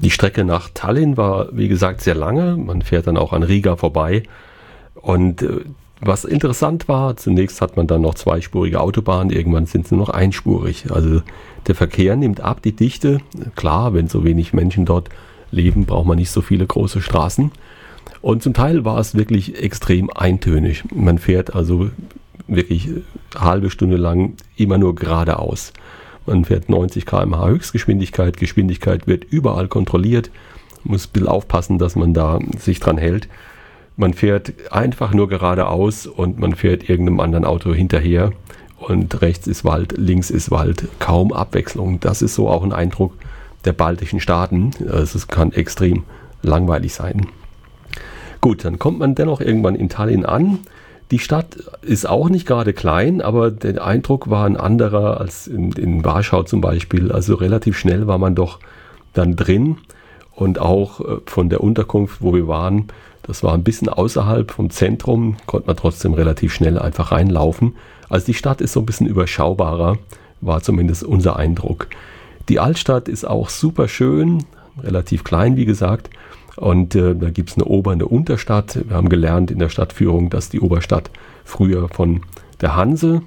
Die Strecke nach Tallinn war, wie gesagt, sehr lange. Man fährt dann auch an Riga vorbei. Und was interessant war, zunächst hat man dann noch zweispurige Autobahnen, irgendwann sind sie nur noch einspurig. Also der Verkehr nimmt ab, die Dichte. Klar, wenn so wenig Menschen dort leben, braucht man nicht so viele große Straßen. Und zum Teil war es wirklich extrem eintönig. Man fährt also wirklich eine halbe Stunde lang immer nur geradeaus. Man fährt 90 km/h Höchstgeschwindigkeit. Geschwindigkeit wird überall kontrolliert. Man muss ein bisschen aufpassen, dass man da sich dran hält. Man fährt einfach nur geradeaus und man fährt irgendeinem anderen Auto hinterher. Und rechts ist Wald, links ist Wald. Kaum Abwechslung. Das ist so auch ein Eindruck der baltischen Staaten. Also es kann extrem langweilig sein. Gut, dann kommt man dennoch irgendwann in Tallinn an. Die Stadt ist auch nicht gerade klein, aber der Eindruck war ein anderer als in Warschau zum Beispiel. Also relativ schnell war man doch dann drin und auch von der Unterkunft, wo wir waren, das war ein bisschen außerhalb vom Zentrum, konnte man trotzdem relativ schnell einfach reinlaufen. Also die Stadt ist so ein bisschen überschaubarer, war zumindest unser Eindruck. Die Altstadt ist auch super schön, relativ klein wie gesagt. Und da gibt es eine Ober- und eine Unterstadt. Wir haben gelernt in der Stadtführung, dass die Oberstadt früher von der Hanse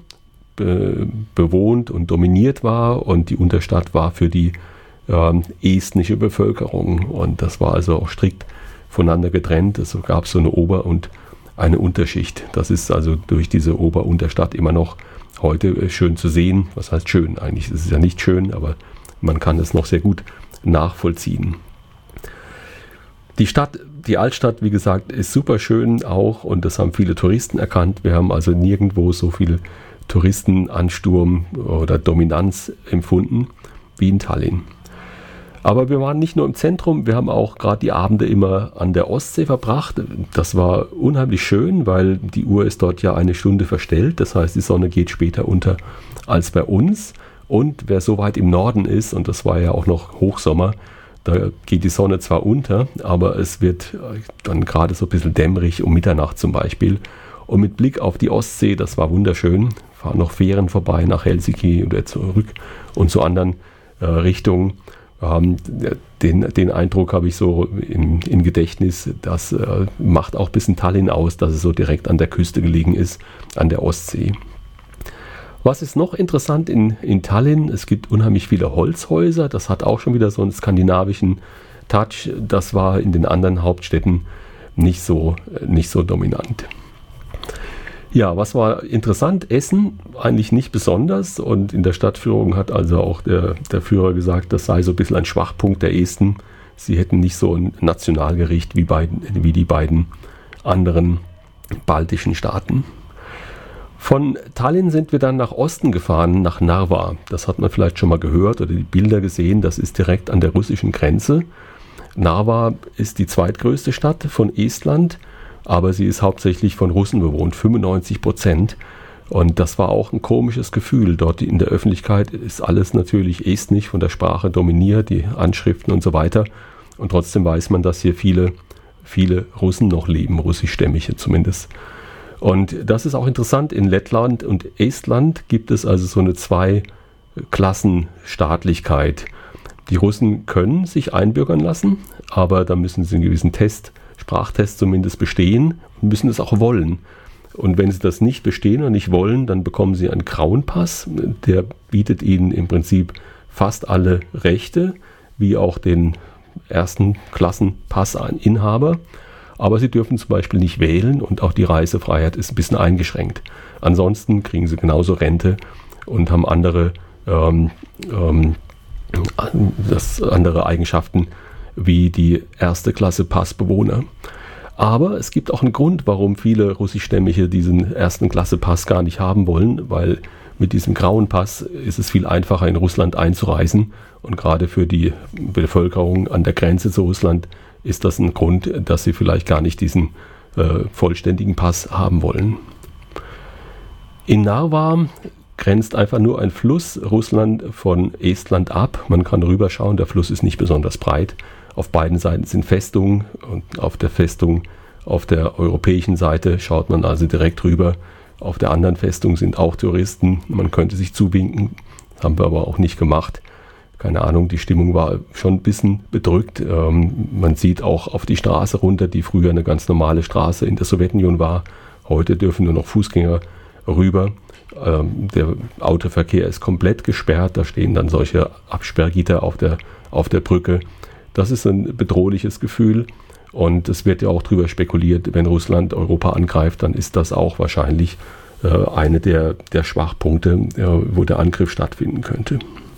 bewohnt und dominiert war und die Unterstadt war für die estnische Bevölkerung. Und das war also auch strikt voneinander getrennt. Es gab so eine Ober- und eine Unterschicht. Das ist also durch diese Ober- und Unterstadt immer noch heute schön zu sehen. Was heißt schön? Eigentlich ist es ja nicht schön, aber man kann es noch sehr gut nachvollziehen. Die Stadt, die Altstadt, wie gesagt, ist super schön auch und das haben viele Touristen erkannt. Wir haben also nirgendwo so viel Touristenansturm oder Dominanz empfunden wie in Tallinn. Aber wir waren nicht nur im Zentrum, wir haben auch gerade die Abende immer an der Ostsee verbracht. Das war unheimlich schön, weil die Uhr ist dort ja eine Stunde verstellt. Das heißt, die Sonne geht später unter als bei uns. Und wer so weit im Norden ist, und das war ja auch noch Hochsommer, da geht die Sonne zwar unter, aber es wird dann gerade so ein bisschen dämmerig um Mitternacht zum Beispiel. Und mit Blick auf die Ostsee, das war wunderschön, fahren noch Fähren vorbei nach Helsinki oder zurück und zu anderen Richtungen. Den Eindruck habe ich so im Gedächtnis, das macht auch ein bisschen Tallinn aus, dass es so direkt an der Küste gelegen ist, an der Ostsee. Was ist noch interessant in Tallinn? Es gibt unheimlich viele Holzhäuser. Das hat auch schon wieder so einen skandinavischen Touch. Das war in den anderen Hauptstädten nicht so dominant. Ja, was war interessant? Essen eigentlich nicht besonders. Und in der Stadtführung hat also auch der Führer gesagt, das sei so ein bisschen ein Schwachpunkt der Esten. Sie hätten nicht so ein Nationalgericht wie die beiden anderen baltischen Staaten. Von Tallinn sind wir dann nach Osten gefahren, nach Narva. Das hat man vielleicht schon mal gehört oder die Bilder gesehen. Das ist direkt an der russischen Grenze. Narva ist die zweitgrößte Stadt von Estland, aber sie ist hauptsächlich von Russen bewohnt, 95%. Und das war auch ein komisches Gefühl. Dort in der Öffentlichkeit ist alles natürlich estnisch, von der Sprache dominiert, die Anschriften und so weiter. Und trotzdem weiß man, dass hier viele Russen noch leben, russischstämmige zumindest. Und das ist auch interessant, in Lettland und Estland gibt es also so eine Zweiklassenstaatlichkeit. Die Russen können sich einbürgern lassen, aber da müssen sie einen gewissen Sprachtest zumindest bestehen und müssen es auch wollen. Und wenn sie das nicht bestehen und nicht wollen, dann bekommen sie einen grauen Pass. Der bietet ihnen im Prinzip fast alle Rechte, wie auch den ersten Klassenpassinhaber. Aber sie dürfen zum Beispiel nicht wählen und auch die Reisefreiheit ist ein bisschen eingeschränkt. Ansonsten kriegen sie genauso Rente und haben andere Eigenschaften wie die erste Klasse Passbewohner. Aber es gibt auch einen Grund, warum viele Russischstämmige diesen ersten Klasse Pass gar nicht haben wollen, weil mit diesem grauen Pass ist es viel einfacher in Russland einzureisen und gerade für die Bevölkerung an der Grenze zu Russland ist das ein Grund, dass sie vielleicht gar nicht diesen vollständigen Pass haben wollen. In Narva grenzt einfach nur ein Fluss Russland von Estland ab. Man kann rüberschauen, der Fluss ist nicht besonders breit. Auf beiden Seiten sind Festungen und auf der Festung auf der europäischen Seite schaut man also direkt rüber. Auf der anderen Festung sind auch Touristen. Man könnte sich zuwinken, das haben wir aber auch nicht gemacht. keine Ahnung, die Stimmung war schon ein bisschen bedrückt. Man sieht auch auf die Straße runter, die früher eine ganz normale Straße in der Sowjetunion war. Heute dürfen nur noch Fußgänger rüber. Der Autoverkehr ist komplett gesperrt. Da stehen dann solche Absperrgitter auf der Brücke. Das ist ein bedrohliches Gefühl. Und es wird ja auch darüber spekuliert, wenn Russland Europa angreift, dann ist das auch wahrscheinlich eine der Schwachpunkte, wo der Angriff stattfinden könnte.